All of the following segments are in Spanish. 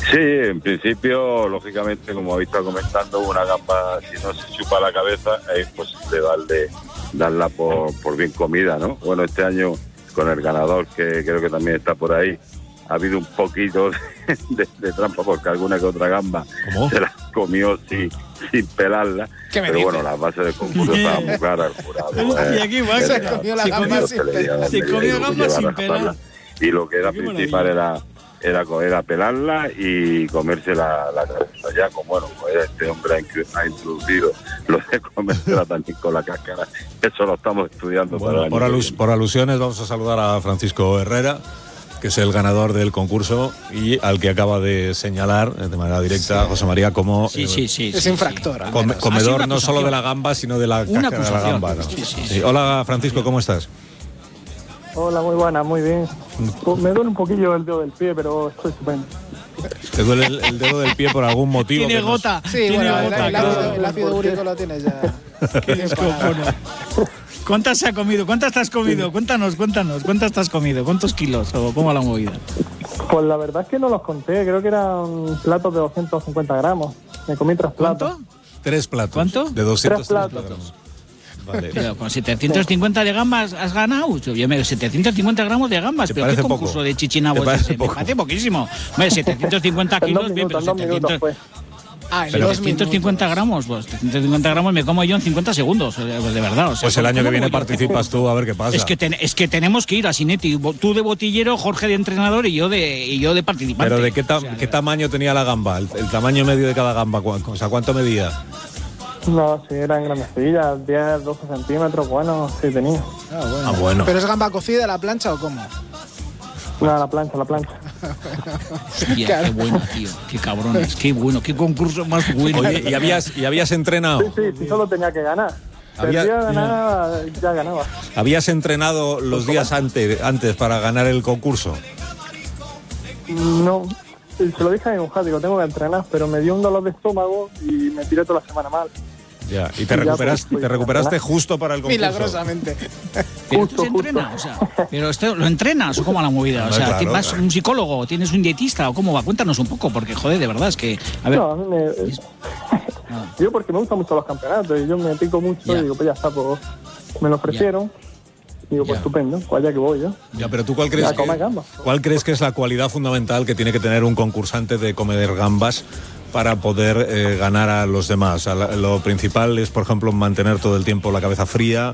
Sí, en principio, lógicamente, como habéis estado comentando, una gamba, si no se chupa la cabeza, es posible darla por bien comida, ¿no? Bueno, este año, con el ganador, que creo que también está por ahí, ha habido un poquito de trampa, porque alguna que otra gamba se la comió sin pelarla. Pero bueno, las bases del concurso estaban muy claras. Y aquí va, se comió la gamba sin pelar. Y lo que era principal era pelarla y comerse la cabeza. Ya, como bueno, pues este hombre ha introducido lo de comérsela también con la cáscara. Eso lo estamos estudiando. Bueno, por alusiones vamos a saludar a Francisco Herrera, que es el ganador del concurso y al que acaba de señalar de manera directa José María como es infractor. Comedor no solo de la gamba, sino de la cáscara de la gamba, ¿no? Sí. Hola, Francisco, ¿cómo estás? Hola, muy buena, muy bien. Me duele un poquillo el dedo del pie, pero estoy estupendo. ¿Te duele el dedo del pie por algún motivo? Tiene gota. Sí, tiene bueno, gota. el ácido úrico lo tienes ya. Qué descojono. ¿Cuántas se ha comido? ¿Cuántas te has comido? Cuéntanos. ¿Cuántas te has comido? ¿Cuántos kilos? ¿O cómo la movida? Pues la verdad es que no los conté. Creo que eran platos de 250 gramos. Me comí 3 platos. ¿Cuánto? 3 platos. ¿Cuánto? De 200 platos. Vale. Pero con 750 de gambas has ganado. Yo me 750 gramos de gambas. ¿Pero qué concurso poco? De chichinabo es ese? Me parece poquísimo. Hombre, 750 kilos, bien, pero 700... Pero 750 gramos, pues 750 gramos me como yo en 50 segundos, pues de verdad. O sea, pues el año que viene participas tú, a ver qué pasa. Es que tenemos que ir a Sinetti, tú de botillero, Jorge de entrenador y yo de participante. Pero ¿de qué tamaño tenía la gamba? El tamaño medio de cada gamba, o sea, ¿cuánto medía? No, sí, eran grandecillas, 10, 12 centímetros, bueno, sí tenía. Bueno. ¿Pero es gamba cocida a la plancha o cómo? No, la plancha. Hostia, qué bueno, tío, qué cabrones, qué bueno, qué concurso más bueno. Oye, ¿y habías entrenado? Sí, solo tenía que ganar. Ya ganaba. ¿Habías entrenado los días antes para ganar el concurso? No, se lo dije a mi mujer, digo, tengo que entrenar, pero me dio un dolor de estómago y me tiré toda la semana mal. Ya, y te recuperaste justo para el concurso. Milagrosamente. Pero esto se entrena, o sea, pero esto lo entrenas o cómo la movida, o sea, claro, ¿vas un psicólogo, tienes un dietista o cómo va? Cuéntanos un poco, porque joder, de verdad es que a ver. No, a mí yo porque me gustan mucho los campeonatos y yo me pico mucho y digo, pues ya está, pues me lo ofrecieron. Digo, pues estupendo, pues allá que voy yo. Ya, pero tú ¿cuál crees que es la cualidad fundamental que tiene que tener un concursante de comer gambas para poder ganar a los demás? Lo principal es, por ejemplo, mantener todo el tiempo la cabeza fría,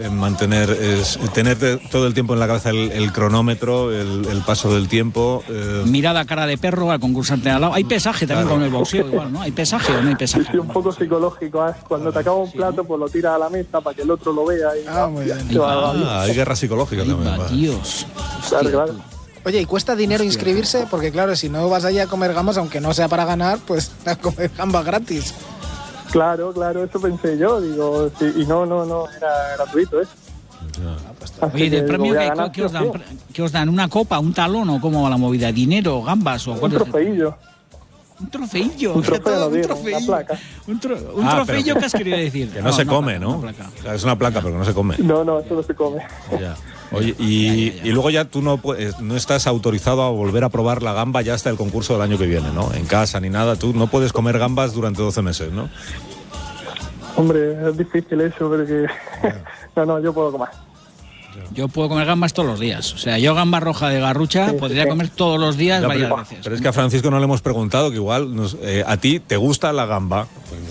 tener todo el tiempo en la cabeza el cronómetro, el paso del tiempo. Mirada cara de perro al concursante al lado. Hay pesaje también con el boxeo, igual, ¿no? ¿Hay pesaje o no hay pesaje? Sí, un poco psicológico. Cuando te acaba un plato, pues lo tiras a la mesa para que el otro lo vea. Y muy bien. Hay guerra psicológica también. Dios. Claro. Oye, ¿y cuesta dinero inscribirse? Porque claro, si no vas allá a comer gambas, aunque no sea para ganar, pues a comer gambas gratis. Claro, eso pensé yo, digo, sí, y no, era gratuito, ¿eh? Oye, ¿de premio qué os dan? ¿Una copa, un talón o cómo va la movida? ¿Dinero, gambas o un trofeillo? Un trofeillo. Un trofeillo. Una placa. Un trofeillo, ¿qué has querido decir? Que no se come, ¿no? O sea, es una placa, pero que no se come. No, eso no se come. Ya. Oye, y luego ya tú no estás autorizado a volver a probar la gamba ya hasta el concurso del año que viene, ¿no? En casa ni nada, tú no puedes comer gambas durante 12 meses, ¿no? Hombre, es difícil eso, porque no, yo puedo comer. Yo puedo comer gambas todos los días. O sea, yo gamba roja de Garrucha podría comer todos los días varias veces. Pero es que a Francisco no le hemos preguntado que igual a ti te gusta la gamba.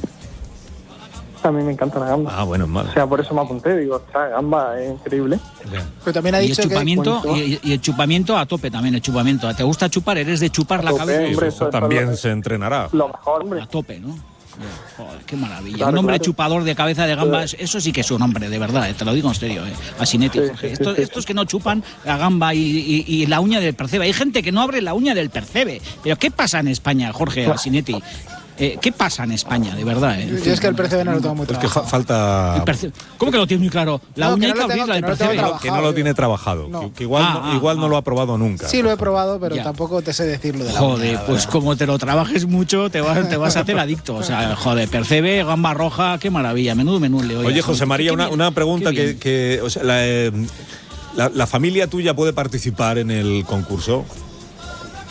A mí me encanta la gamba. Bueno, mal. O sea, por eso me apunté, digo, gamba es increíble. Pero también ha dicho y el chupamiento a tope también, el chupamiento. ¿Te gusta chupar? ¿Eres de chupar la cabeza? Hombre, eso también se entrenará. Lo mejor, hombre. A tope, ¿no? Joder, qué maravilla. Claro, un hombre chupador de cabeza de gamba, eso sí que es un hombre, de verdad, te lo digo en serio, a Sinetti. Estos que no chupan la gamba y la uña del percebe. Hay gente que no abre la uña del percebe. Pero ¿qué pasa en España, Jorge, a Sinetti? ¿Qué pasa en España, de verdad? Yo es que el percebe no lo tengo muy trabajado. Es que falta... ¿Cómo que lo tienes muy claro? La uña hay que abrirla del percebe. Que no lo tiene trabajado. No. Que igual no lo ha probado nunca. Sí, lo he probado, pero tampoco te sé decirlo de la Joder, pues como te lo trabajes mucho, te vas a hacer adicto. O sea, joder, percebe, gamba roja, qué maravilla. Menudo menú le oye. Oye, José María, una pregunta que o sea, ¿la familia tuya puede participar en el concurso?